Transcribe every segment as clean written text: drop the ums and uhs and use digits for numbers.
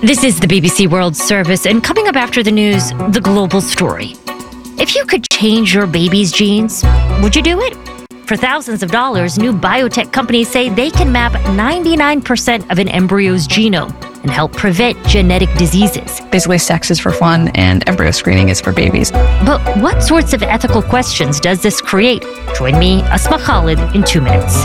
This is the BBC World Service, and coming up after the news, the global story. If you could change your baby's genes, would you do it? For thousands of dollars, new biotech companies say they can map 99% of an embryo's genome and help prevent genetic diseases. Basically, sex is for fun and embryo screening is for babies. But what sorts of ethical questions does this create? Join me, Asma Khalid, in 2 minutes.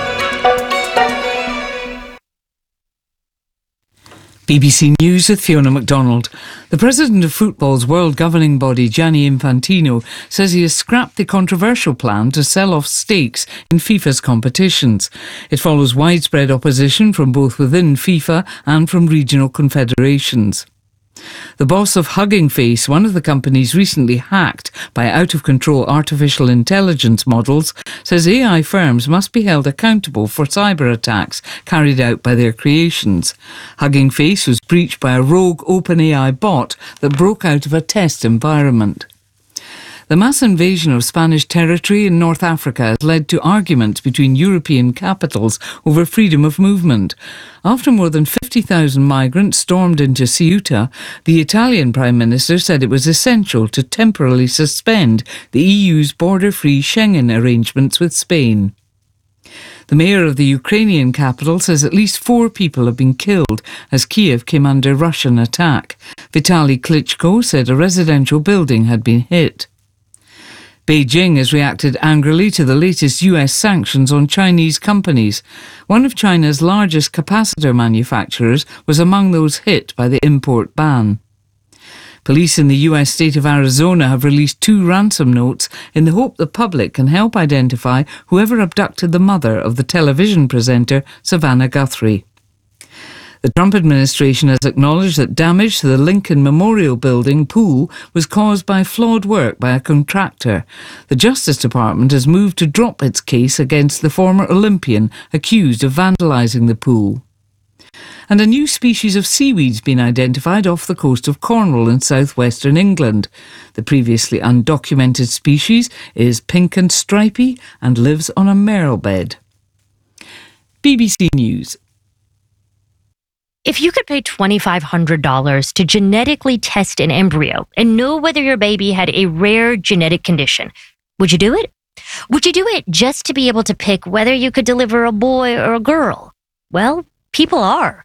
BBC News with Fiona MacDonald. The president of football's world governing body, Gianni Infantino, says he has scrapped the controversial plan to sell off stakes in FIFA's competitions. It follows widespread opposition from both within FIFA and from regional confederations. The boss of Hugging Face, one of the companies recently hacked by out-of-control artificial intelligence models, says AI firms must be held accountable for cyber attacks carried out by their creations. Hugging Face was breached by a rogue OpenAI bot that broke out of a test environment. The mass invasion of Spanish territory in North Africa has led to arguments between European capitals over freedom of movement. After more than 50,000 migrants stormed into Ceuta, the Italian Prime Minister said it was essential to temporarily suspend the EU's border-free Schengen arrangements with Spain. The mayor of the Ukrainian capital says at least 4 people have been killed as Kiev came under Russian attack. Vitaly Klitschko said a residential building had been hit. Beijing has reacted angrily to the latest US sanctions on Chinese companies. One of China's largest capacitor manufacturers was among those hit by the import ban. Police in the US state of Arizona have released 2 ransom notes in the hope the public can help identify whoever abducted the mother of the television presenter Savannah Guthrie. The Trump administration has acknowledged that damage to the Lincoln Memorial Building pool was caused by flawed work by a contractor. The Justice Department has moved to drop its case against the former Olympian accused of vandalising the pool. And a new species of seaweed's been identified off the coast of Cornwall in southwestern England. The previously undocumented species is pink and stripy and lives on a marl bed. BBC News. If you could pay $2,500 to genetically test an embryo and know whether your baby had a rare genetic condition, would you do it? Would you do it just to be able to pick whether you could deliver a boy or a girl? Well, people are.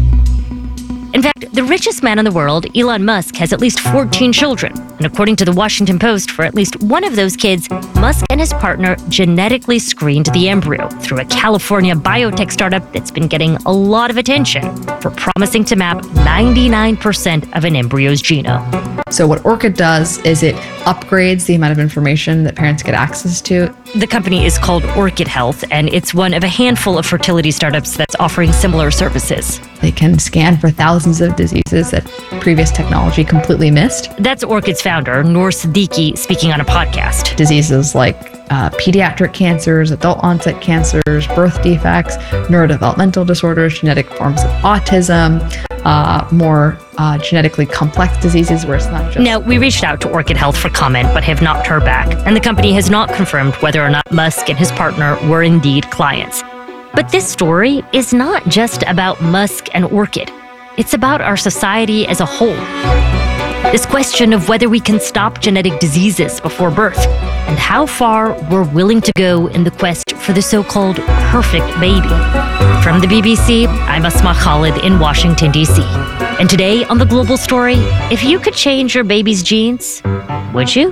In fact, the richest man in the world, Elon Musk, has at least 14 children. And according to the Washington Post, for at least one of those kids, Musk and his partner genetically screened the embryo through a California biotech startup that's been getting a lot of attention for promising to map 99% of an embryo's genome. So what ORCID does is it upgrades the amount of information that parents get access to. The company is called ORCID Health, and it's one of a handful of fertility startups that's offering similar services. They can scan for thousands of diseases that previous technology completely missed. That's ORCID's founder, Noor Siddiqui, speaking on a podcast. Diseases like pediatric cancers, adult onset cancers, birth defects, neurodevelopmental disorders, genetic forms of autism, more genetically complex diseases where it's not just... Now, we reached out to ORCID Health for comment, but have not heard back, and the company has not confirmed whether or not Musk and his partner were indeed clients. But this story is not just about Musk and ORCID. It's about our society as a whole. This question of whether we can stop genetic diseases before birth, and how far we're willing to go in the quest for the so-called perfect baby. From the BBC, I'm Asma Khalid in Washington, D.C. And today on The Global Story, if you could change your baby's genes, would you?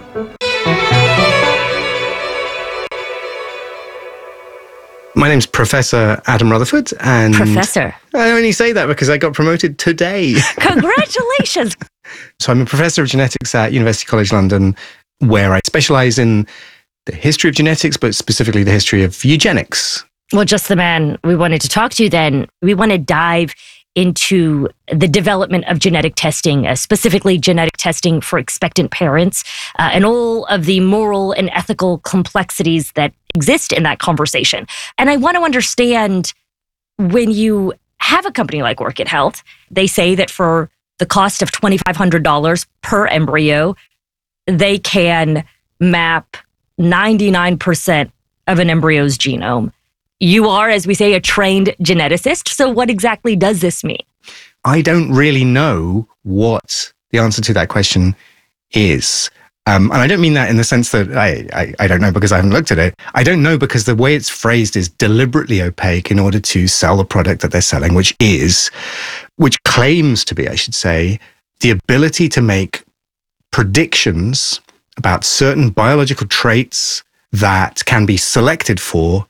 My name's Professor Adam Rutherford, and Professor. I only say that because I got promoted today. Congratulations! So I'm a professor of genetics at University College London, where I specialise in the history of genetics, but specifically the history of eugenics. Well, just the man we wanted to talk to then. We want to dive into the development of genetic testing, specifically genetic testing for expectant parents, and all of the moral and ethical complexities that exist in that conversation. And I want to understand, when you have a company like ORCID Health, they say that for the cost of $2,500 per embryo, they can map 99% of an embryo's genome. You are, as we say, a trained geneticist. So what exactly does this mean? I don't really know what the answer to that question is. And I don't mean that in the sense that I don't know because I haven't looked at it. I don't know because the way it's phrased is deliberately opaque in order to sell the product that they're selling, which claims to be, I should say, the ability to make predictions about certain biological traits that can be selected for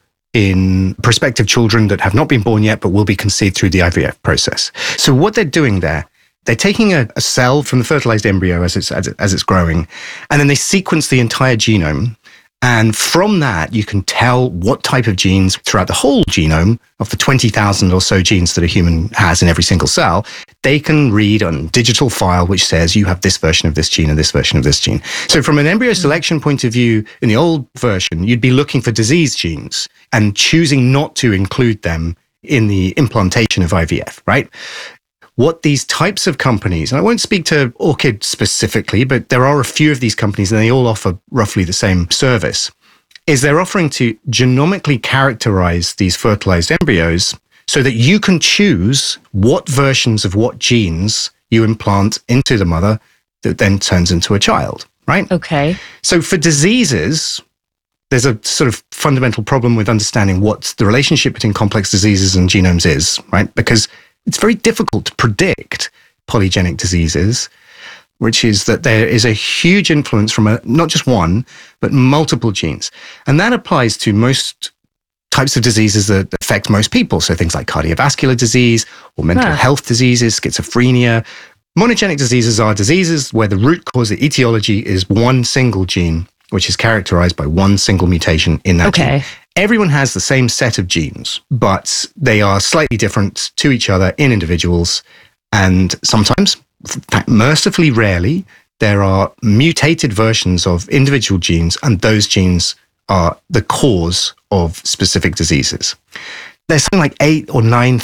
in prospective children that have not been born yet but will be conceived through the IVF process. So what they're doing there, they're taking a cell from the fertilized embryo as it's growing, and then they sequence the entire genome. And from that, you can tell what type of genes throughout the whole genome of the 20,000 or so genes that a human has in every single cell. They can read on a digital file which says you have this version of this gene and this version of this gene. So from an embryo selection point of view, in the old version, you'd be looking for disease genes and choosing not to include them in the implantation of IVF, right? What these types of companies, and I won't speak to Orchid specifically, but there are a few of these companies and they all offer roughly the same service, is they're offering to genomically characterize these fertilized embryos so that you can choose what versions of what genes you implant into the mother that then turns into a child, right? Okay. So for diseases, there's a sort of fundamental problem with understanding what the relationship between complex diseases and genomes is, right? Because it's very difficult to predict polygenic diseases, which is that there is a huge influence from not just one, but multiple genes. And that applies to most types of diseases that affect most people. So things like cardiovascular disease or mental health diseases, schizophrenia. Monogenic diseases are diseases where the root cause, the etiology, is one single gene, which is characterized by one single mutation in that gene. Everyone has the same set of genes, but they are slightly different to each other in individuals. And sometimes, in fact, mercifully rarely, there are mutated versions of individual genes, and those genes are the cause of specific diseases. There's something like 8,000 or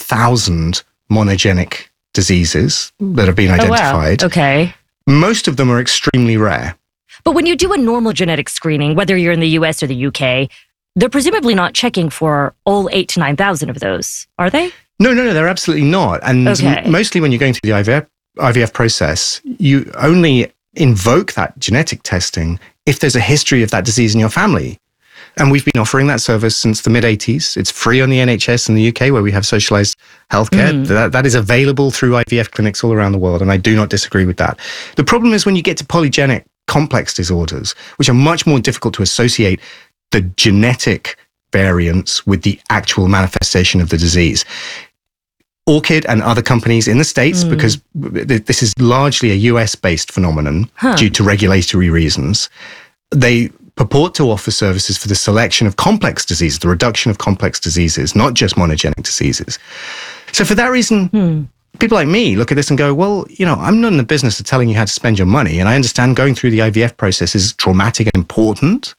9,000 monogenic diseases that have been identified. Oh, wow. Okay. Most of them are extremely rare. But when you do a normal genetic screening, whether you're in the US or the UK, they're presumably not checking for all 8,000 to 9,000 of those, are they? No, they're absolutely not. And mostly when you're going through the IVF process, you only invoke that genetic testing if there's a history of that disease in your family. And we've been offering that service since the mid-80s. It's free on the NHS in the UK where we have socialized healthcare. That is available through IVF clinics all around the world, and I do not disagree with that. The problem is when you get to polygenic complex disorders, which are much more difficult to associate the genetic variants with the actual manifestation of the disease. Orchid and other companies in the States, because this is largely a US-based phenomenon due to regulatory reasons, they purport to offer services for the selection of complex diseases, the reduction of complex diseases, not just monogenic diseases. So for that reason, people like me look at this and go, well, I'm not in the business of telling you how to spend your money. And I understand going through the IVF process is traumatic and important.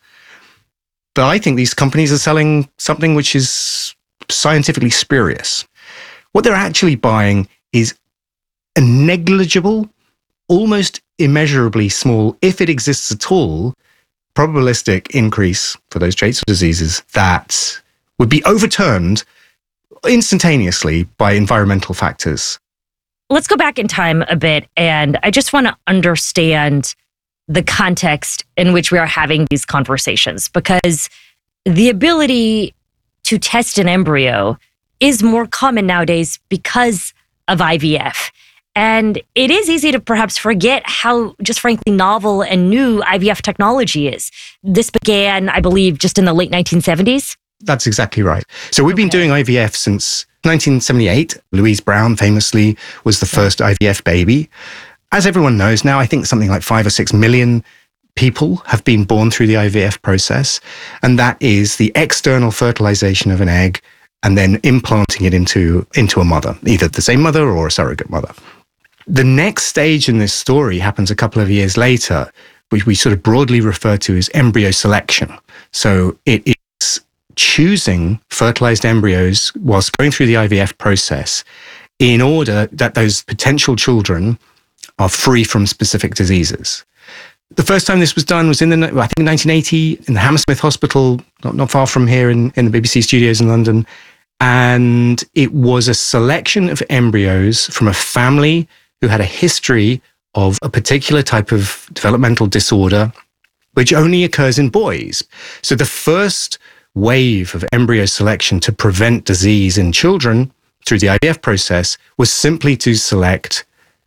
But I think these companies are selling something which is scientifically spurious. What they're actually buying is a negligible, almost immeasurably small, if it exists at all, probabilistic increase for those traits or diseases that would be overturned instantaneously by environmental factors. Let's go back in time a bit, and I just want to understand the context in which we are having these conversations, because the ability to test an embryo is more common nowadays because of IVF. And it is easy to perhaps forget how just frankly novel and new IVF technology is. This began, I believe, just in the late 1970s. That's exactly right. So we've been doing IVF since 1978. Louise Brown famously was the first IVF baby. As everyone knows now, I think something like 5 or 6 million people have been born through the IVF process. And that is the external fertilization of an egg and then implanting it into a mother, either the same mother or a surrogate mother. The next stage in this story happens a couple of years later, which we sort of broadly refer to as embryo selection. So it is choosing fertilized embryos whilst going through the IVF process in order that those potential children are free from specific diseases. The first time this was done was in 1980 in the Hammersmith Hospital, not far from here in the BBC studios in London. And it was a selection of embryos from a family who had a history of a particular type of developmental disorder, which only occurs in boys. So the first wave of embryo selection to prevent disease in children through the IVF process was simply to select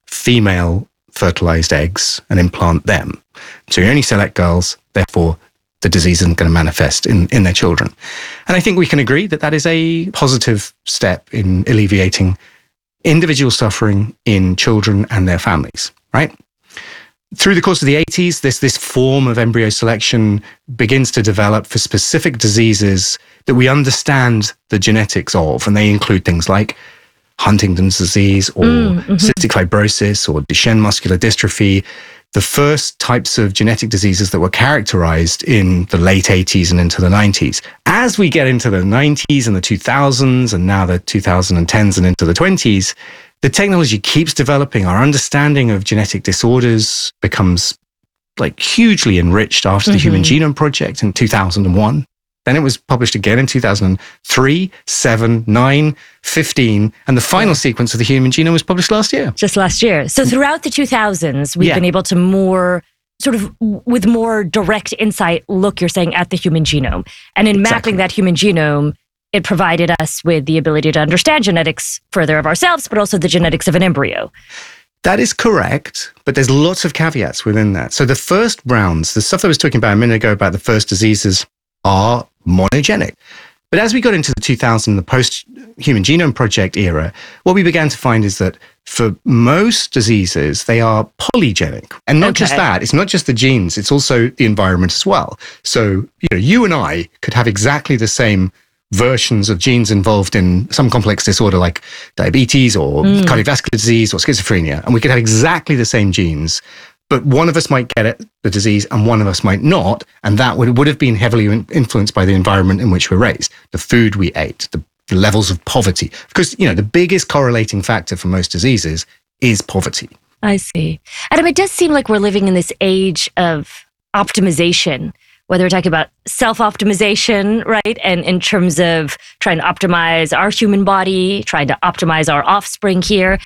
female fertilized eggs and implant them. So you only select girls, therefore the disease isn't going to manifest in their children. And I think we can agree that that is a positive step in alleviating individual suffering in children and their families, right? Through the course of the 80s, this form of embryo selection begins to develop for specific diseases that we understand the genetics of, and they include things like Huntington's disease or cystic fibrosis or Duchenne muscular dystrophy, the first types of genetic diseases that were characterized in the late 80s and into the 90s. As we get into the 90s and the 2000s and now the 2010s and into the 20s, the technology keeps developing. Our understanding of genetic disorders becomes like hugely enriched after the Human Genome Project in 2001. Then it was published again in 2003, 7, 9, 15, and the final sequence of the human genome was published last year. Just last year. So throughout the 2000s, we've been able to more, sort of with more direct insight, look, you're saying, at the human genome. And in mapping that human genome, it provided us with the ability to understand genetics further of ourselves, but also the genetics of an embryo. That is correct, but there's lots of caveats within that. So the first rounds, the stuff that I was talking about a minute ago about the first diseases, are monogenic. But as we got into the 2000, the post-Human Genome Project era, what we began to find is that for most diseases, they are polygenic. And not just that, it's not just the genes, it's also the environment as well. So, you and I could have exactly the same versions of genes involved in some complex disorder like diabetes or cardiovascular disease or schizophrenia, and we could have exactly the same genes, but one of us might get it, the disease, and one of us might not. And that would have been heavily influenced by the environment in which we're raised, the food we ate, the levels of poverty. Because, the biggest correlating factor for most diseases is poverty. I see. Adam, it does seem like we're living in this age of optimization, whether we're talking about self-optimization, right? And in terms of trying to optimize our human body, trying to optimize our offspring here.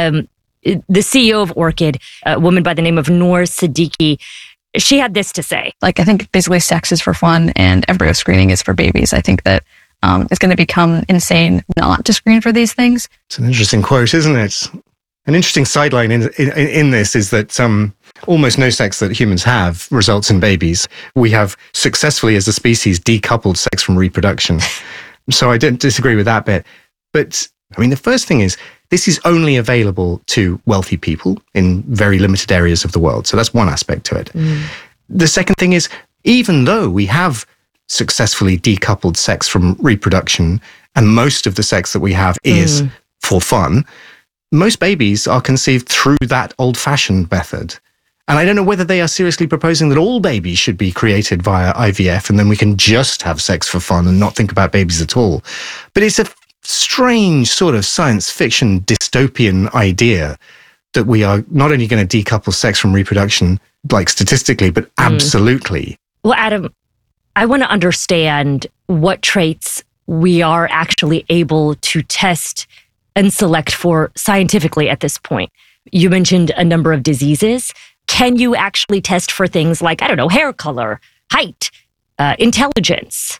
The CEO of Orchid, a woman by the name of Noor Siddiqui, she had this to say. I think basically sex is for fun and embryo screening is for babies. I think that it's going to become insane not to screen for these things. It's an interesting quote, isn't it? An interesting sideline in this is that almost no sex that humans have results in babies. We have successfully, as a species, decoupled sex from reproduction. So I don't disagree with that bit. But, the first thing is, this is only available to wealthy people in very limited areas of the world. So that's one aspect to it. The second thing is, even though we have successfully decoupled sex from reproduction, and most of the sex that we have is for fun, most babies are conceived through that old-fashioned method. And I don't know whether they are seriously proposing that all babies should be created via IVF and then we can just have sex for fun and not think about babies at all. But it's a strange sort of science fiction dystopian idea that we are not only going to decouple sex from reproduction, like statistically, but absolutely. Well, Adam, I want to understand what traits we are actually able to test and select for scientifically at this point. You mentioned a number of diseases. Can you actually test for things like, hair color, height, intelligence?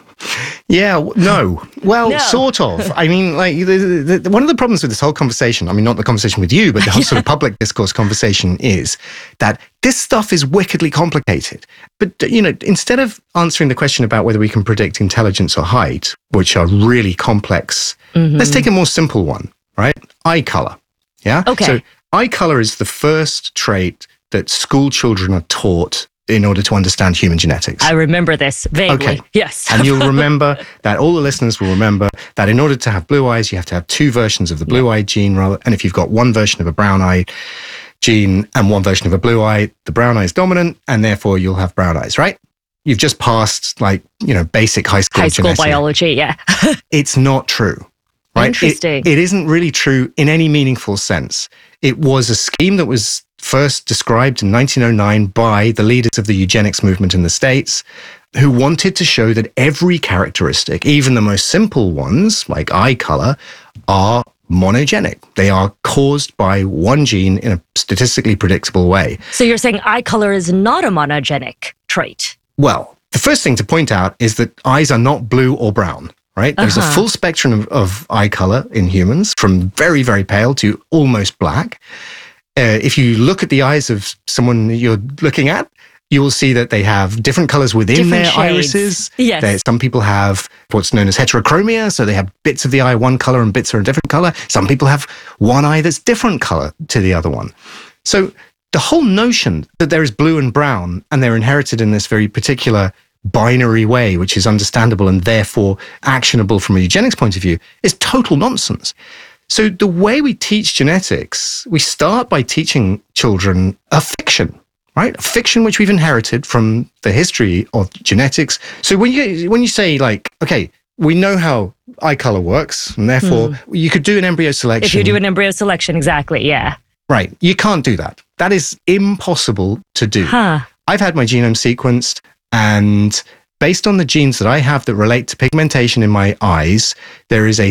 Yeah, no. Well, no. Sort of. One of the problems with this whole conversation, not the conversation with you, but the whole sort of public discourse conversation is that this stuff is wickedly complicated. But, instead of answering the question about whether we can predict intelligence or height, which are really complex, let's take a more simple one, right? Eye color. Yeah? Okay. So eye color is the first trait that school children are taught in order to understand human genetics. I remember this vaguely. Okay. Yes. And you'll remember that, all the listeners will remember that in order to have blue eyes, you have to have two versions of the blue-eyed gene. And if you've got one version of a brown-eye gene and one version of a blue eye, the brown eye is dominant, and therefore you'll have brown eyes, right? You've just passed basic high school genetics. Biology, yeah. It's not true. Right? Interesting. It isn't really true in any meaningful sense. It was a scheme that was first described in 1909 by the leaders of the eugenics movement in the States. who wanted to show that every characteristic, even the most simple ones like eye color, are monogenic. They are caused by one gene in a statistically predictable way. So you're saying eye color is not a monogenic trait? Well, the first thing to point out is that eyes are not blue or brown, right? There's a full spectrum of eye color in humans, from very, very pale to almost black. If you look at the eyes of someone you're looking at, you will see that they have different colors within their irises. Yes. Some people have what's known as heterochromia, so they have bits of the eye one color and bits are a different color. Some people have one eye that's different color to the other one. So the whole notion that there is blue and brown and they're inherited in this very particular binary way, which is understandable and therefore actionable from a eugenics point of view, is total nonsense. So the way we teach genetics, we start by teaching children a fiction, right? A fiction which we've inherited from the history of genetics. So when you say like, okay, we know how eye color works, and therefore you could do an embryo selection. If you do an embryo selection, exactly, yeah. Right. You can't do that. That is impossible to do. I've had my genome sequenced, and based on the genes that I have that relate to pigmentation in my eyes, there is a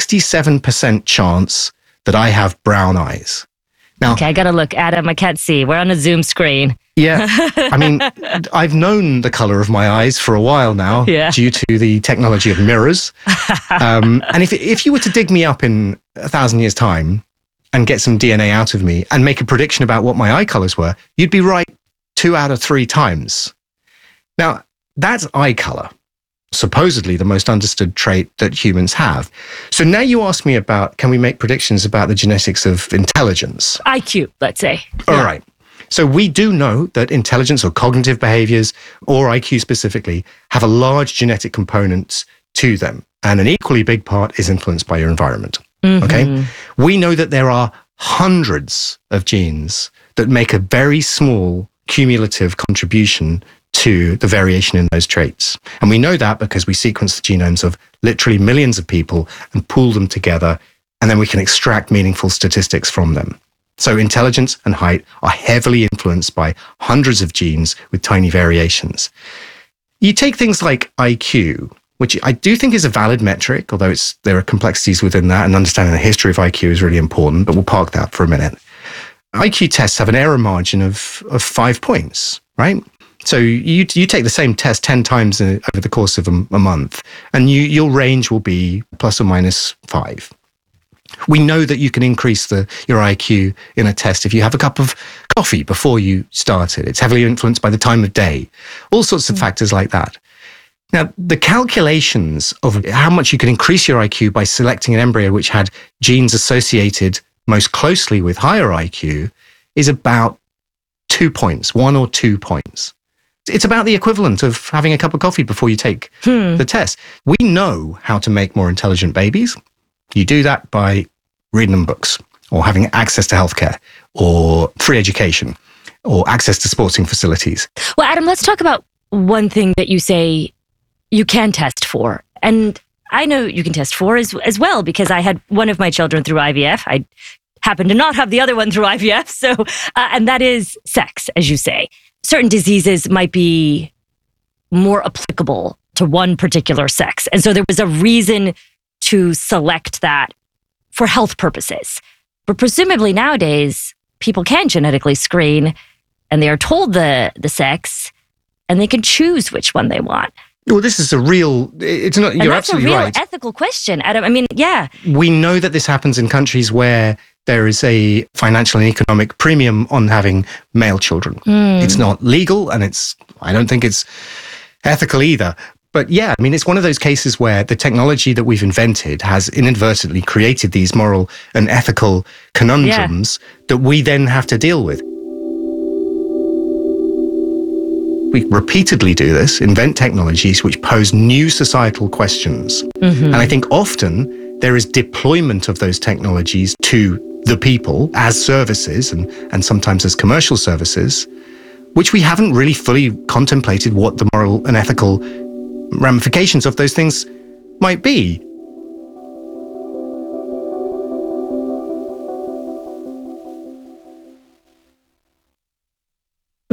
67% chance that I have brown eyes. Now, okay, I gotta look, Adam. I can't see. We're on a Zoom screen. Yeah. I mean, I've known the color of my eyes for a while now due to the technology of mirrors. And if you were to dig me up in 1,000 years' time and get some DNA out of me and make a prediction about what my eye colors were, you'd be right 2 out of 3 times. Now, that's eye color, supposedly the most understood trait that humans have. So now you ask me about, can we make predictions about the genetics of intelligence? IQ, let's say. All right. So we do know that intelligence or cognitive behaviors, or IQ specifically, have a large genetic component to them. And an equally big part is influenced by your environment. Okay? We know that there are hundreds of genes that make a very small cumulative contribution to the variation in those traits. And we know that because we sequence the genomes of literally millions of people and pool them together, and then we can extract meaningful statistics from them. So intelligence and height are heavily influenced by hundreds of genes with tiny variations. You take things like IQ, which I do think is a valid metric, although there are complexities within that, and understanding the history of IQ is really important, but we'll park that for a minute. IQ tests have an error margin of 5 points, right? So you take the same test 10 times over the course of a month, and your range will be plus or minus 5. We know that you can increase your IQ in a test if you have a cup of coffee before you start it. It's heavily influenced by the time of day, all sorts of factors like that. Now, the calculations of how much you can increase your IQ by selecting an embryo which had genes associated most closely with higher IQ is about 2 points, 1 or 2 points. It's about the equivalent of having a cup of coffee before you take the test. We know how to make more intelligent babies. You do that by reading them books, or having access to healthcare, or free education, or access to sporting facilities. Well, Adam, let's talk about one thing that you say you can test for. And I know you can test for as well, because I had one of my children through IVF. I happen to not have the other one through IVF. So, and that is sex, as you say. Certain diseases might be more applicable to one particular sex. And so there was a reason to select that for health purposes. But presumably nowadays, people can genetically screen, and they are told the sex, and they can choose which one they want. Well, this is it's not, you're absolutely right. That's a real ethical question, Adam. I mean, yeah. We know that this happens in countries where there is a financial and economic premium on having male children. It's not legal, and I don't think it's ethical either. But yeah, I mean, it's one of those cases where the technology that we've invented has inadvertently created these moral and ethical conundrums that we then have to deal with. We repeatedly do this, invent technologies which pose new societal questions. And I think often there is deployment of those technologies to the people as services and sometimes as commercial services, which we haven't really fully contemplated what the moral and ethical ramifications of those things might be.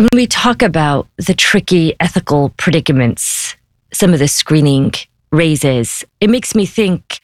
When we talk about the tricky ethical predicaments some of this screening raises, it makes me think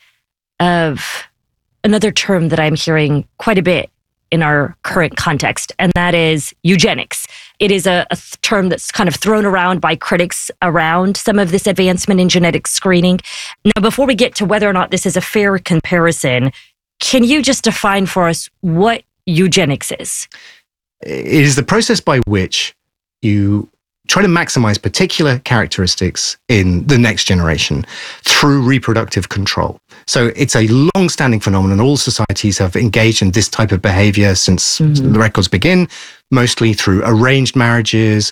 of another term that I'm hearing quite a bit in our current context, and that is eugenics. It is a term that's kind of thrown around by critics around some of this advancement in genetic screening. Now, before we get to whether or not this is a fair comparison, can you just define for us what eugenics is? It is the process by which you try to maximize particular characteristics in the next generation through reproductive control. So it's a long-standing phenomenon. All societies have engaged in this type of behavior since the records begin, mostly through arranged marriages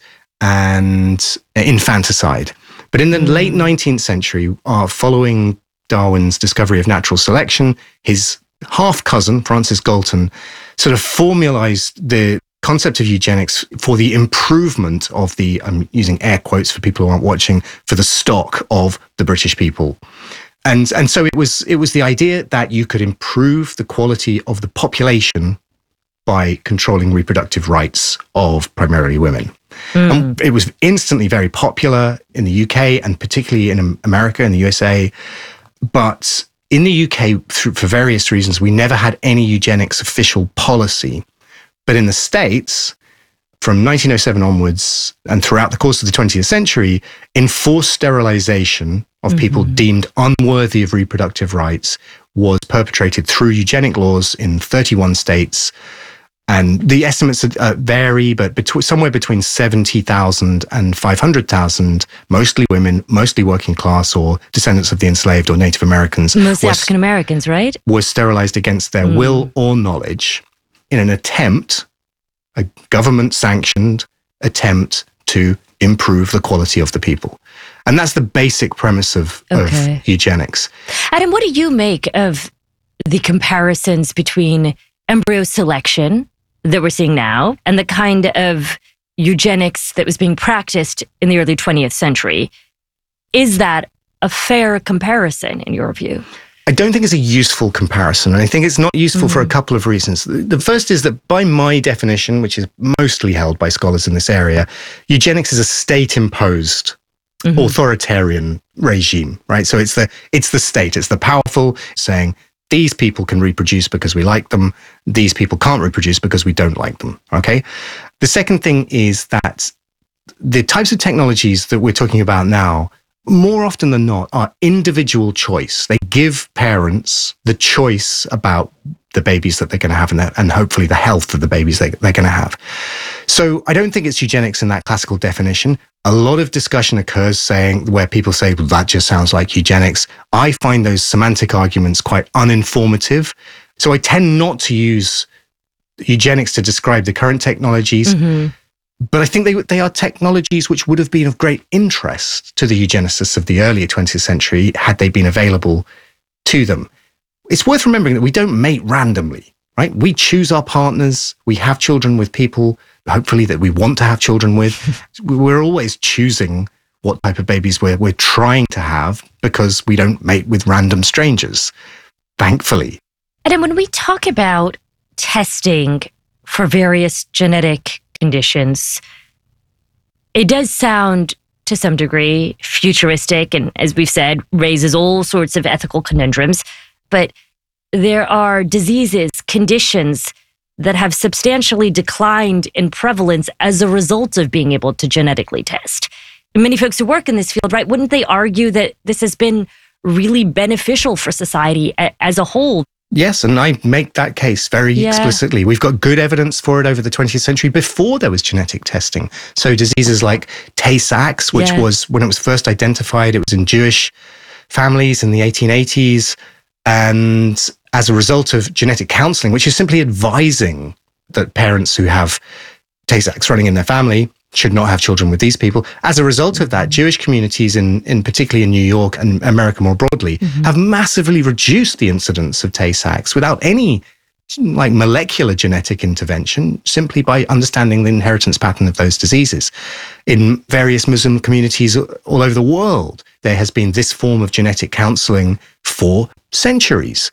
and infanticide. But in the late 19th century, following Darwin's discovery of natural selection, his half-cousin, Francis Galton, sort of formalized the concept of eugenics for the improvement of the, I'm using air quotes for people who aren't watching, for the stock of the British people. And so it was the idea that you could improve the quality of the population by controlling reproductive rights of primarily women. And it was instantly very popular in the UK and particularly in America and the USA. But in the UK, for various reasons, we never had any eugenics official policy. But in the States, from 1907 onwards and throughout the course of the 20th century, enforced sterilization of people deemed unworthy of reproductive rights was perpetrated through eugenic laws in 31 states. And the estimates vary, but somewhere between 70,000 and 500,000, mostly women, mostly working class or descendants of the enslaved or Native Americans. Mostly African Americans, right? Were sterilized against their will or knowledge in an attempt, a government-sanctioned attempt to improve the quality of the people. And that's the basic premise of eugenics. Adam, what do you make of the comparisons between embryo selection that we're seeing now and the kind of eugenics that was being practiced in the early 20th century? Is that a fair comparison in your view? I don't think it's a useful comparison, and I think it's not useful for a couple of reasons. The first is that by my definition, which is mostly held by scholars in this area, eugenics is a state-imposed authoritarian regime, right? So it's the state, it's the powerful saying, these people can reproduce because we like them, these people can't reproduce because we don't like them, okay? The second thing is that the types of technologies that we're talking about now, more often than not, are individual choice. They give parents the choice about the babies that they're going to have and hopefully the health of the babies they're going to have. So I don't think it's eugenics in that classical definition. A lot of discussion occurs where people say, well, that just sounds like eugenics. I find those semantic arguments quite uninformative. So I tend not to use eugenics to describe the current technologies. But I think they are technologies which would have been of great interest to the eugenicists of the earlier 20th century had they been available to them. It's worth remembering that we don't mate randomly, right? We choose our partners. We have children with people, hopefully, that we want to have children with. We're always choosing what type of babies we're trying to have because we don't mate with random strangers, thankfully. And when we talk about testing for various genetic conditions, it does sound to some degree futuristic and, as we've said, raises all sorts of ethical conundrums. But there are diseases, conditions that have substantially declined in prevalence as a result of being able to genetically test. Many folks who work in this field, right, wouldn't they argue that this has been really beneficial for society as a whole? Yes, and I make that case very explicitly. We've got good evidence for it over the 20th century before there was genetic testing. So diseases like Tay-Sachs, which was, when it was first identified, it was in Jewish families in the 1880s. And as a result of genetic counseling, which is simply advising that parents who have Tay-Sachs running in their family should not have children with these people. As a result of that, Jewish communities, in particularly in New York and America more broadly, have massively reduced the incidence of Tay-Sachs without any molecular genetic intervention, simply by understanding the inheritance pattern of those diseases. In various Muslim communities all over the world, there has been this form of genetic counseling for centuries.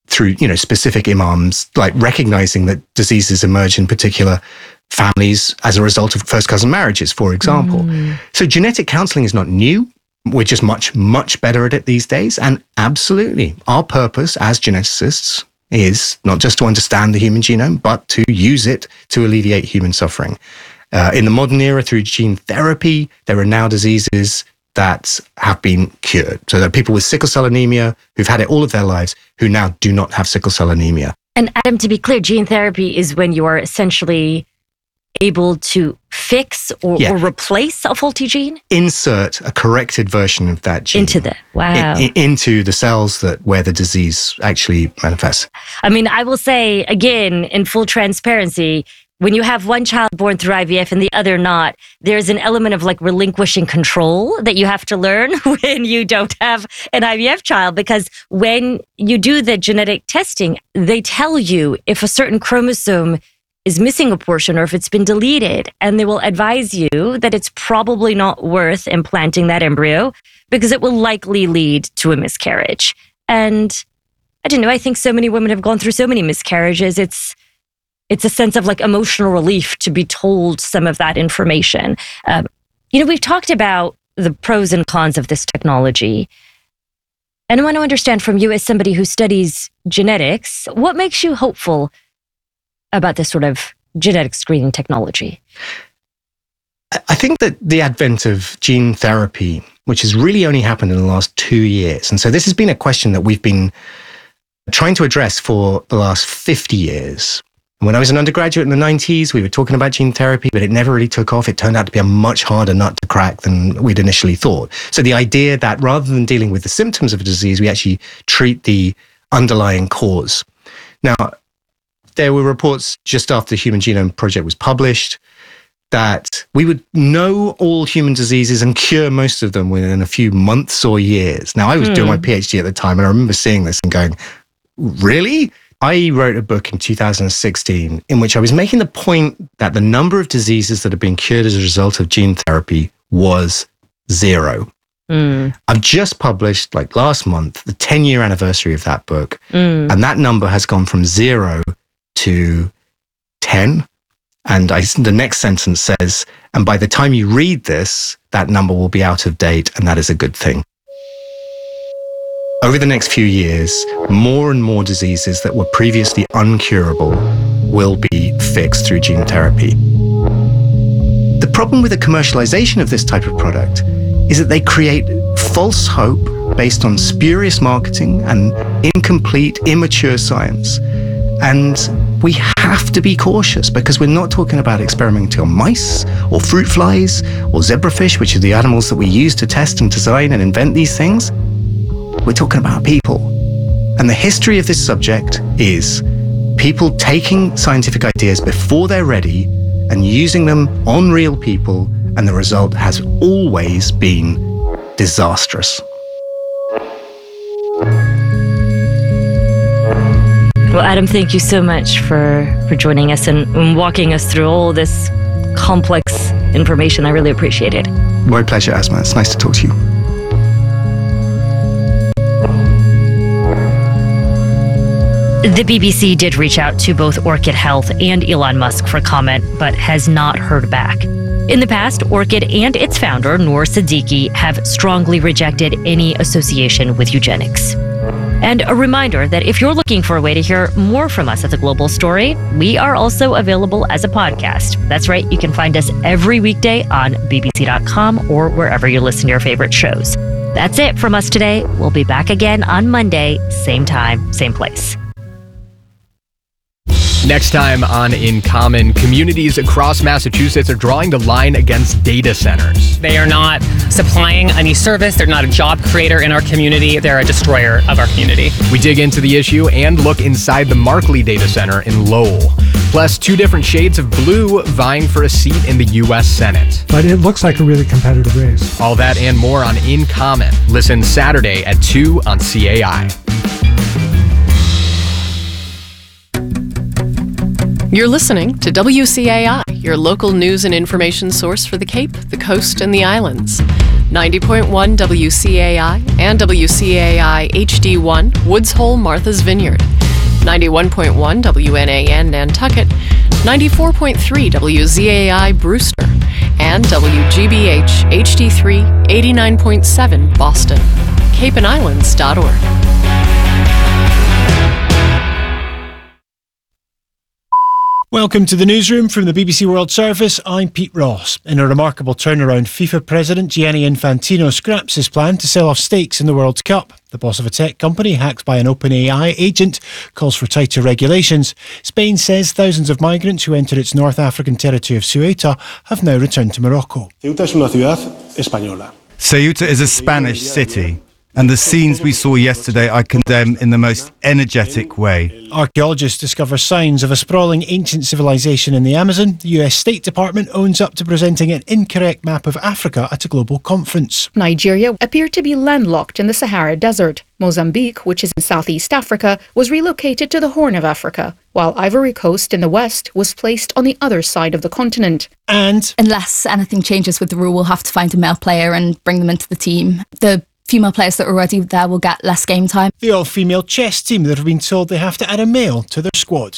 through, specific imams, like recognizing that diseases emerge in particular families as a result of first cousin marriages, for example. So genetic counseling is not new. We're just much, much better at it these days. And absolutely, our purpose as geneticists is not just to understand the human genome, but to use it to alleviate human suffering. In the modern era, through gene therapy, there are now diseases that have been cured. So there are people with sickle cell anemia who've had it all of their lives who now do not have sickle cell anemia. And Adam, to be clear, gene therapy is when you are essentially able to fix or replace a faulty gene? Insert a corrected version of that gene. Into the cells where the disease actually manifests. I mean, I will say, again, in full transparency, when you have one child born through IVF and the other not, there's an element of like relinquishing control that you have to learn when you don't have an IVF child, because when you do the genetic testing, they tell you if a certain chromosome is missing a portion or if it's been deleted, and they will advise you that it's probably not worth implanting that embryo because it will likely lead to a miscarriage. And I don't know, I think so many women have gone through so many miscarriages. It's a sense of like emotional relief to be told some of that information. We've talked about the pros and cons of this technology. And I want to understand from you, as somebody who studies genetics, what makes you hopeful about this sort of genetic screening technology? I think that the advent of gene therapy, which has really only happened in the last 2 years, and so this has been a question that we've been trying to address for the last 50 years. When I was an undergraduate in the 90s, we were talking about gene therapy, but it never really took off. It turned out to be a much harder nut to crack than we'd initially thought. So the idea that rather than dealing with the symptoms of a disease, we actually treat the underlying cause. Now, there were reports just after the Human Genome Project was published that we would know all human diseases and cure most of them within a few months or years. Now, I was doing my PhD at the time, and I remember seeing this and going, really? I wrote a book in 2016 in which I was making the point that the number of diseases that have been cured as a result of gene therapy was 0. I've just published, like last month, the 10-year anniversary of that book, and that number has gone from 0 to 10. And the next sentence says, and by the time you read this, that number will be out of date, and that is a good thing. Over the next few years, more and more diseases that were previously uncurable will be fixed through gene therapy. The problem with the commercialization of this type of product is that they create false hope based on spurious marketing and incomplete, immature science. And we have to be cautious because we're not talking about experimenting on mice or fruit flies or zebrafish, which are the animals that we use to test and design and invent these things. We're talking about people. And the history of this subject is people taking scientific ideas before they're ready and using them on real people, and the result has always been disastrous. Well, Adam, thank you so much for joining us and walking us through all this complex information. I really appreciate it. My pleasure, Asma. It's nice to talk to you. The BBC did reach out to both Orchid Health and Elon Musk for comment, but has not heard back. In the past, Orchid and its founder, Noor Siddiqui, have strongly rejected any association with eugenics. And a reminder that if you're looking for a way to hear more from us at The Global Story, we are also available as a podcast. That's right, you can find us every weekday on bbc.com or wherever you listen to your favorite shows. That's it from us today. We'll be back again on Monday, same time, same place. Next time on In Common, communities across Massachusetts are drawing the line against data centers. They are not supplying any service. They're not a job creator in our community. They're a destroyer of our community. We dig into the issue and look inside the Markley Data Center in Lowell. Plus, 2 different shades of blue vying for a seat in the U.S. Senate. But it looks like a really competitive race. All that and more on In Common. Listen Saturday at 2 on CAI. You're listening to WCAI, your local news and information source for the Cape, the Coast, and the Islands. 90.1 WCAI and WCAI HD1 Woods Hole Martha's Vineyard, 91.1 WNAN Nantucket, 94.3 WZAI Brewster, and WGBH HD3 89.7 Boston. CapeandIslands.org. Welcome to the newsroom from the BBC World Service. I'm Pete Ross. In a remarkable turnaround, FIFA President Gianni Infantino scraps his plan to sell off stakes in the World Cup. The boss of a tech company hacked by an OpenAI agent calls for tighter regulations. Spain says thousands of migrants who enter its North African territory of Ceuta have now returned to Morocco. Ceuta es una ciudad española. Ceuta is a Spanish city, and the scenes we saw yesterday I condemn in the most energetic way. Archaeologists discover signs of a sprawling ancient civilization in the Amazon. The US State Department owns up to presenting an incorrect map of Africa at a global conference. Nigeria appeared to be landlocked in the Sahara Desert. Mozambique, which is in Southeast Africa, was relocated to the Horn of Africa, while Ivory Coast in the west was placed on the other side of the continent. And unless anything changes with the rule, we'll have to find a male player and bring them into the team. The female players that are already there will get less game time. The all-female chess team that have been told they have to add a male to their squad.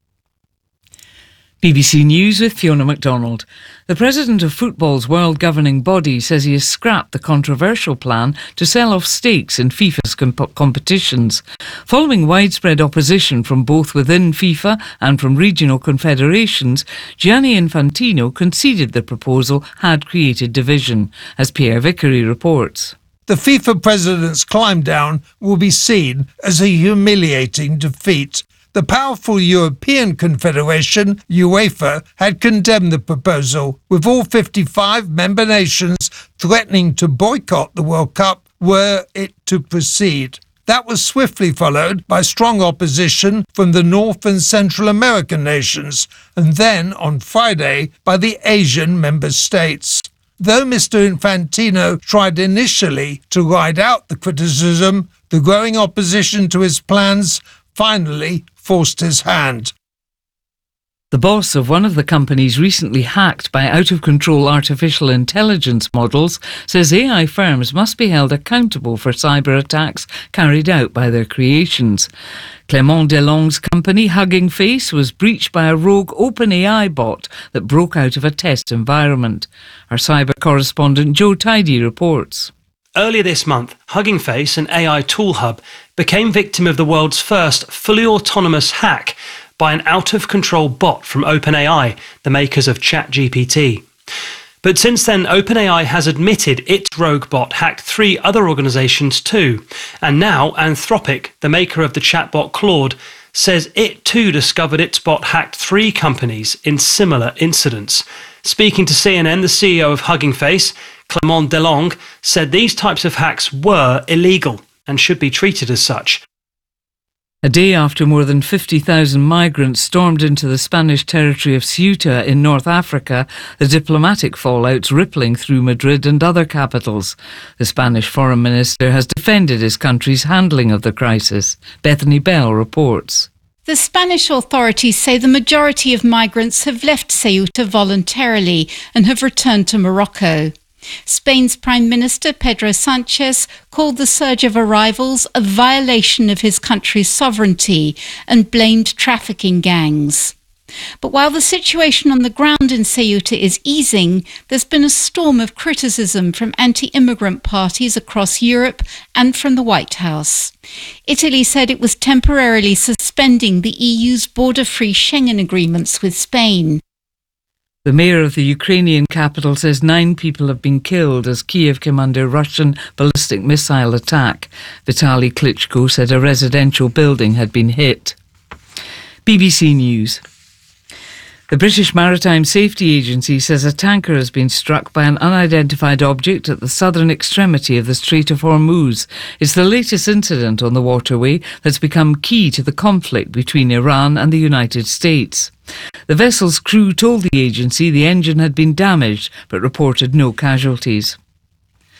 BBC News with Fiona MacDonald. The president of football's world governing body says he has scrapped the controversial plan to sell off stakes in FIFA's competitions. Following widespread opposition from both within FIFA and from regional confederations, Gianni Infantino conceded the proposal had created division, as Pierre Vickery reports. The FIFA president's climb down will be seen as a humiliating defeat. The powerful European Confederation, UEFA, had condemned the proposal, with all 55 member nations threatening to boycott the World Cup were it to proceed. That was swiftly followed by strong opposition from the North and Central American nations, and then, on Friday, by the Asian member states. Though Mr. Infantino tried initially to ride out the criticism, the growing opposition to his plans finally forced his hand. The boss of one of the companies recently hacked by out-of-control artificial intelligence models says AI firms must be held accountable for cyber attacks carried out by their creations. Clément Delong's company, Hugging Face, was breached by a rogue OpenAI bot that broke out of a test environment. Our cyber correspondent Joe Tidy reports. Earlier this month, Hugging Face, an AI tool hub, became victim of the world's first fully autonomous hack by an out-of-control bot from OpenAI, the makers of ChatGPT. But since then, OpenAI has admitted its rogue bot hacked 3 other organisations too. And now Anthropic, the maker of the chatbot Claude, says it too discovered its bot hacked 3 companies in similar incidents. Speaking to CNN, the CEO of Hugging Face, Clément Delong, said these types of hacks were illegal and should be treated as such. A day after more than 50,000 migrants stormed into the Spanish territory of Ceuta in North Africa, the diplomatic fallout's rippling through Madrid and other capitals. The Spanish foreign minister has defended his country's handling of the crisis. Bethany Bell reports. The Spanish authorities say the majority of migrants have left Ceuta voluntarily and have returned to Morocco. Spain's Prime Minister Pedro Sanchez called the surge of arrivals a violation of his country's sovereignty and blamed trafficking gangs. But while the situation on the ground in Ceuta is easing, there's been a storm of criticism from anti-immigrant parties across Europe and from the White House. Italy said it was temporarily suspending the EU's border-free Schengen agreements with Spain. The mayor of the Ukrainian capital says 9 people have been killed as Kiev came under Russian ballistic missile attack. Vitaly Klitschko said a residential building had been hit. BBC News. The British Maritime Safety Agency says a tanker has been struck by an unidentified object at the southern extremity of the Strait of Hormuz. It's the latest incident on the waterway that's become key to the conflict between Iran and the United States. The vessel's crew told the agency the engine had been damaged but reported no casualties.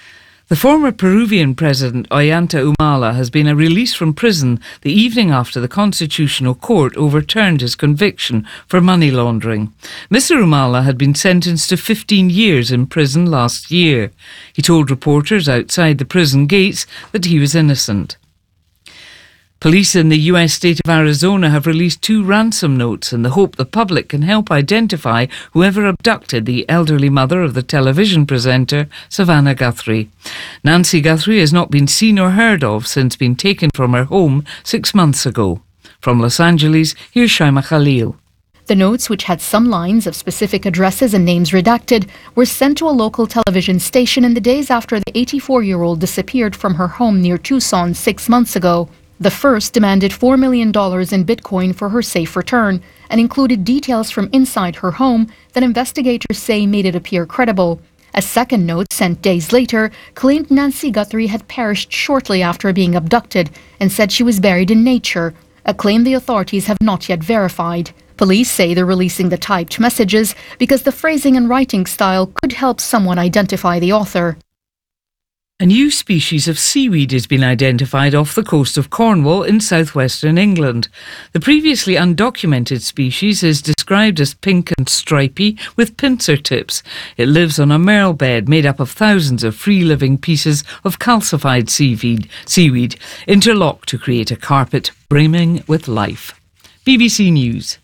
The former Peruvian president Ollanta Humala has been released from prison the evening after the Constitutional Court overturned his conviction for money laundering. Mr. Humala had been sentenced to 15 years in prison last year. He told reporters outside the prison gates that he was innocent. Police in the US state of Arizona have released 2 ransom notes in the hope the public can help identify whoever abducted the elderly mother of the television presenter Savannah Guthrie. Nancy Guthrie has not been seen or heard of since being taken from her home 6 months ago. From Los Angeles, here's Shaima Khalil. The notes, which had some lines of specific addresses and names redacted, were sent to a local television station in the days after the 84-year-old disappeared from her home near Tucson 6 months ago. The first demanded $4 million in Bitcoin for her safe return and included details from inside her home that investigators say made it appear credible. A second note, sent days later, claimed Nancy Guthrie had perished shortly after being abducted and said she was buried in nature, a claim the authorities have not yet verified. Police say they're releasing the typed messages because the phrasing and writing style could help someone identify the author. A new species of seaweed has been identified off the coast of Cornwall in southwestern England. The previously undocumented species is described as pink and stripy with pincer tips. It lives on a marl bed made up of thousands of free-living pieces of calcified seaweed interlocked to create a carpet brimming with life. BBC News.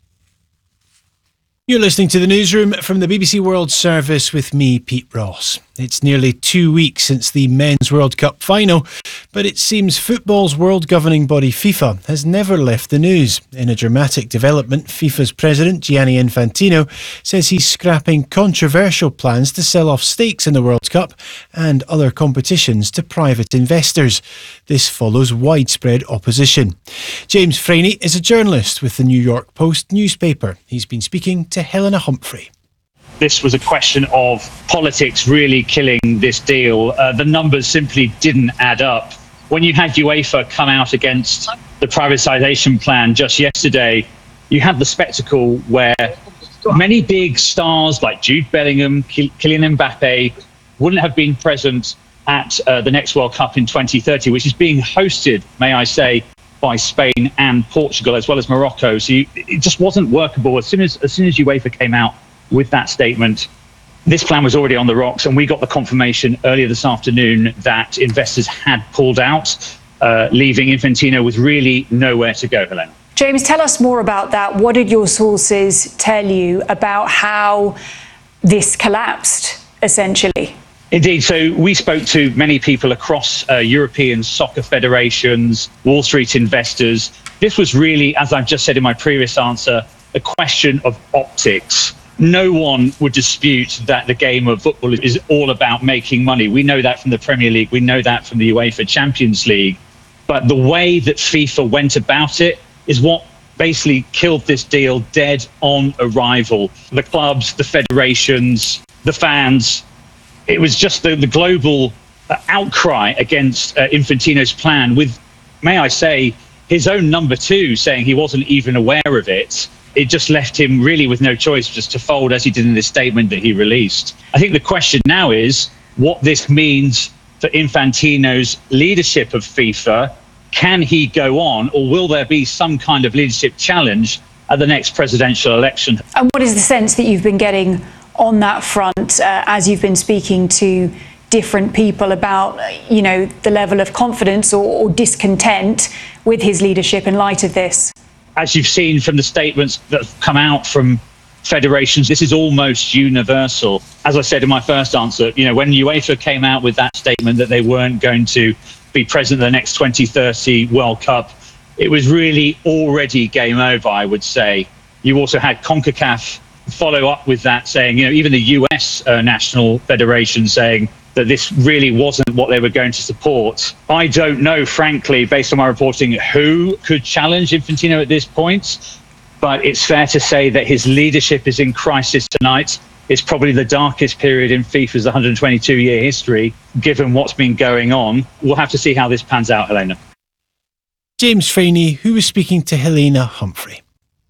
You're listening to the Newsroom from the BBC World Service with me, Pete Ross. It's nearly 2 weeks since the Men's World Cup final, but it seems football's world governing body FIFA has never left the news. In a dramatic development, FIFA's president, Gianni Infantino, says he's scrapping controversial plans to sell off stakes in the World Cup and other competitions to private investors. This follows widespread opposition. James Frainie is a journalist with the New York Post newspaper. He's been speaking to Helena Humphrey. This was a question of politics really killing this deal. The numbers simply didn't add up. When you had UEFA come out against the privatisation plan just yesterday, you had the spectacle where many big stars like Jude Bellingham, Kylian Mbappe wouldn't have been present at the next World Cup in 2030, which is being hosted, may I say, by Spain and Portugal, as well as Morocco. So it just wasn't workable. As soon as UEFA came out with that statement, this plan was already on the rocks, and we got the confirmation earlier this afternoon that investors had pulled out, leaving Infantino with really nowhere to go. Helena. James, tell us more about that. What did your sources tell you about how this collapsed, essentially? Indeed. So we spoke to many people across European soccer federations, Wall Street investors. This was really, as I've just said in my previous answer, a question of optics. No one would dispute that the game of football is all about making money. We know that from the Premier League. We know that from the UEFA Champions League. But the way that FIFA went about it is what basically killed this deal dead on arrival. The clubs, the federations, the fans. It was just the global outcry against Infantino's plan, with, may I say, his own number 2 saying he wasn't even aware of it. It just left him really with no choice just to fold, as he did in this statement that he released. I think the question now is what this means for Infantino's leadership of FIFA. Can he go on, or will there be some kind of leadership challenge at the next presidential election? And what is the sense that you've been getting on that front as you've been speaking to different people about, the level of confidence or discontent with his leadership in light of this? As you've seen from the statements that have come out from federations, this is almost universal. As I said in my first answer, when UEFA came out with that statement that they weren't going to be present at the next 2030 World Cup, it was really already game over, I would say. You also had CONCACAF follow up with that, saying, even the US National Federation saying that this really wasn't what they were going to support. I don't know, frankly, based on my reporting, who could challenge Infantino at this point, but it's fair to say that his leadership is in crisis tonight. It's probably the darkest period in FIFA's 122-year history, given what's been going on. We'll have to see how this pans out, Helena. James Frainie, who was speaking to Helena Humphrey.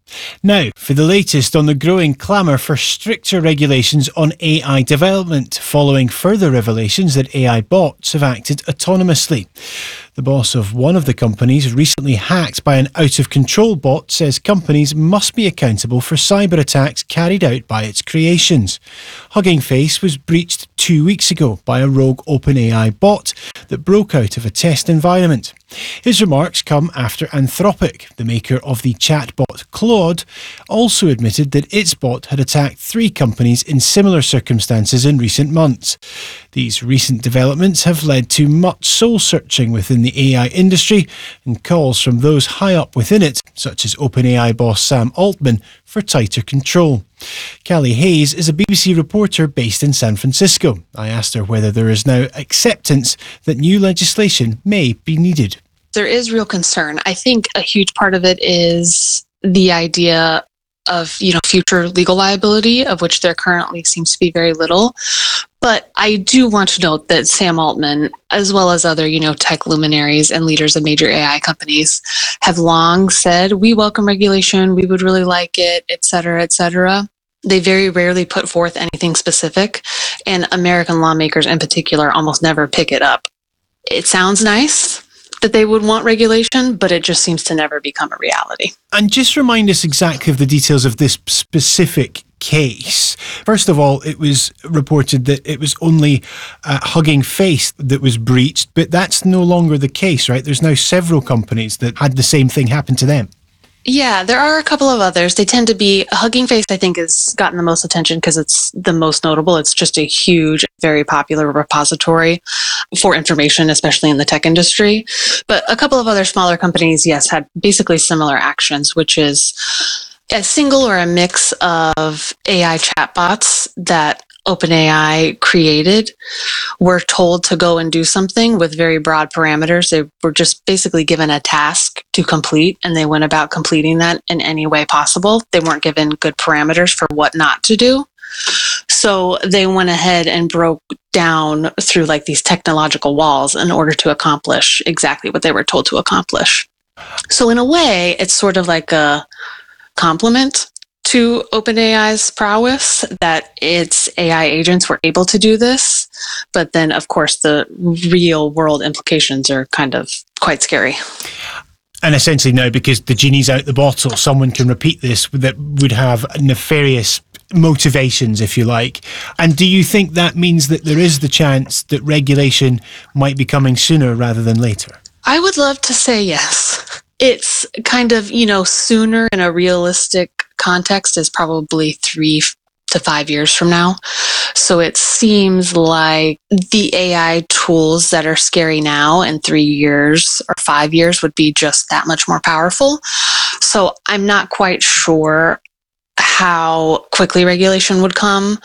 Now, for the latest on the growing clamour for stricter regulations on AI development, following further revelations that AI bots have acted autonomously. The boss of one of the companies recently hacked by an out-of-control bot says companies must be accountable for cyber attacks carried out by its creations. Hugging Face was breached 2 weeks ago by a rogue OpenAI bot that broke out of a test environment. His remarks come after Anthropic, the maker of the chatbot Claude, also admitted that its bot had attacked 3 companies in similar circumstances in recent months. These recent developments have led to much soul-searching within the AI industry and calls from those high up within it, such as OpenAI boss Sam Altman, for tighter control. Callie Hayes is a BBC reporter based in San Francisco. I asked her whether there is now acceptance that new legislation may be needed. There is real concern. I think a huge part of it is the idea of, future legal liability, of which there currently seems to be very little. But I do want to note that Sam Altman, as well as other, tech luminaries and leaders of major AI companies, have long said, we welcome regulation, we would really like it, et cetera, et cetera. They very rarely put forth anything specific, and American lawmakers in particular almost never pick it up. It sounds nice that they would want regulation, but it just seems to never become a reality. And just remind us exactly of the details of this specific case. First of all, it was reported that it was only Hugging Face that was breached, but that's no longer the case, right? There's now several companies that had the same thing happen to them. Yeah, there are a couple of others. They tend to be, Hugging Face, I think, has gotten the most attention because it's the most notable. It's just a huge, very popular repository for information, especially in the tech industry. But a couple of other smaller companies, yes, had basically similar actions, which is a single or a mix of AI chatbots that OpenAI created were told to go and do something with very broad parameters. They were just basically given a task to complete, and they went about completing that in any way possible. They weren't given good parameters for what not to do. So they went ahead and broke down through like these technological walls in order to accomplish exactly what they were told to accomplish. So in a way, it's sort of like a compliment to OpenAI's prowess that its AI agents were able to do this. But then, of course, the real world implications are kind of quite scary. And essentially now, because the genie's out the bottle, someone can repeat this that would have nefarious motivations, if you like. And do you think that means that there is the chance that regulation might be coming sooner rather than later? I would love to say yes. It's kind of, sooner in a realistic context is probably 3 to 5 years from now. So it seems like the AI tools that are scary now in 3 years or 5 years would be just that much more powerful. So I'm not quite sure how quickly regulation would come,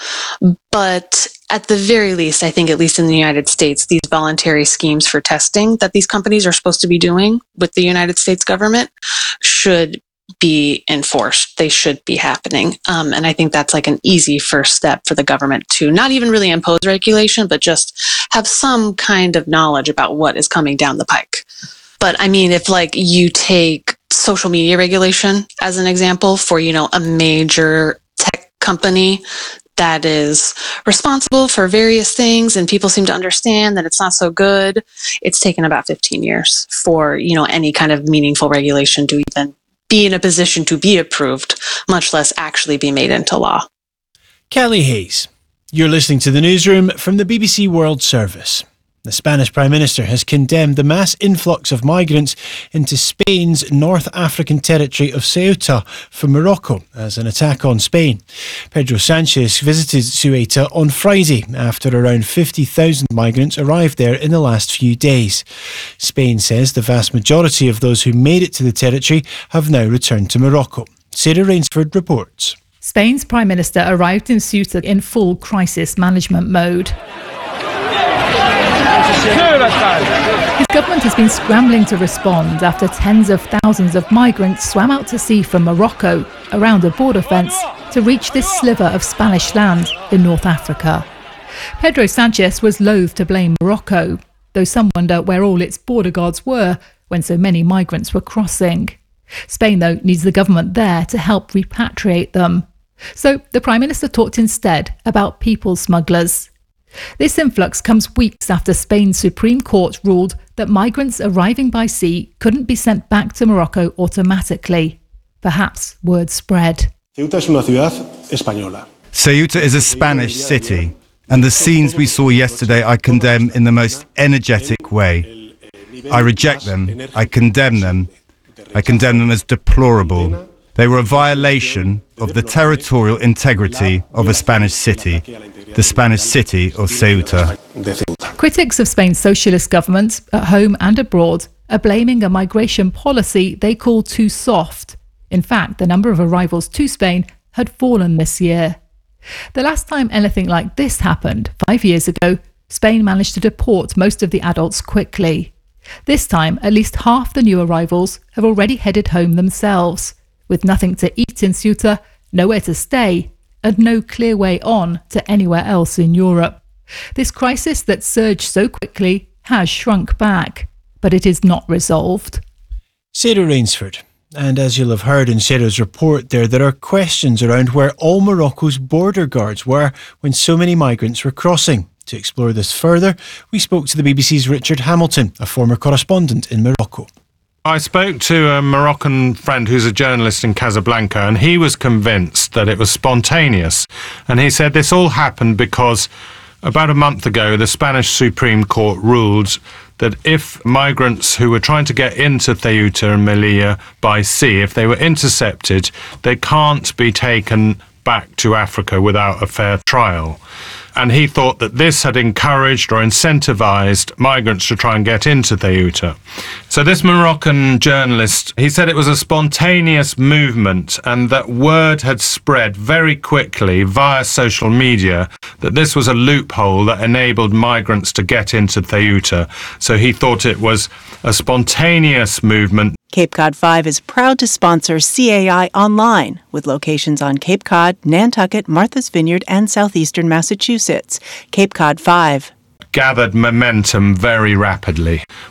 but at the very least, I think at least in the United States, these voluntary schemes for testing that these companies are supposed to be doing with the United States government should be enforced. They should be happening. And I think that's like an easy first step for the government to not even really impose regulation, but just have some kind of knowledge about what is coming down the pike. But I mean, if like you take social media regulation as an example for, a major tech company that is responsible for various things and people seem to understand that it's not so good, it's taken about 15 years for, any kind of meaningful regulation to even be in a position to be approved, much less actually be made into law. Callie Hayes, you're listening to the newsroom from the BBC World Service. The Spanish Prime Minister has condemned the mass influx of migrants into Spain's North African territory of Ceuta from Morocco as an attack on Spain. Pedro Sanchez visited Ceuta on Friday after around 50,000 migrants arrived there in the last few days. Spain says the vast majority of those who made it to the territory have now returned to Morocco. Sarah Rainsford reports. Spain's Prime Minister arrived in Ceuta in full crisis management mode. His government has been scrambling to respond after tens of thousands of migrants swam out to sea from Morocco around a border fence to reach this sliver of Spanish land in North Africa. Pedro Sanchez was loath to blame Morocco, though some wonder where all its border guards were when so many migrants were crossing. Spain, though, needs the government there to help repatriate them. So the Prime Minister talked instead about people smugglers. This influx comes weeks after Spain's Supreme Court ruled that migrants arriving by sea couldn't be sent back to Morocco automatically. Perhaps word spread. Ceuta es una ciudad española. Ceuta is a Spanish city, and the scenes we saw yesterday I condemn in the most energetic way. I reject them, I condemn them as deplorable. They were a violation of the territorial integrity of a Spanish city, the Spanish city of Ceuta. Critics of Spain's socialist government, at home and abroad, are blaming a migration policy they call too soft. In fact, the number of arrivals to Spain had fallen this year. The last time anything like this happened, 5 years ago, Spain managed to deport most of the adults quickly. This time, at least half the new arrivals have already headed home themselves, with nothing to eat in Ceuta, nowhere to stay, and no clear way on to anywhere else in Europe. This crisis that surged so quickly has shrunk back, but it is not resolved. Sarah Rainsford. And as you'll have heard in Sarah's report there are questions around where all Morocco's border guards were when so many migrants were crossing. To explore this further, we spoke to the BBC's Richard Hamilton, a former correspondent in Morocco. I spoke to a Moroccan friend who's a journalist in Casablanca, and he was convinced that it was spontaneous. And he said this all happened because about a month ago, the Spanish Supreme Court ruled that if migrants who were trying to get into Ceuta and Melilla by sea, if they were intercepted, they can't be taken back to Africa without a fair trial. And he thought that this had encouraged or incentivized migrants to try and get into Ceuta. So this Moroccan journalist, he said it was a spontaneous movement and that word had spread very quickly via social media that this was a loophole that enabled migrants to get into Ceuta. So he thought it was a spontaneous movement. Cape Cod 5 is proud to sponsor CAI Online, with locations on Cape Cod, Nantucket, Martha's Vineyard, and southeastern Massachusetts. Cape Cod 5 gathered momentum very rapidly.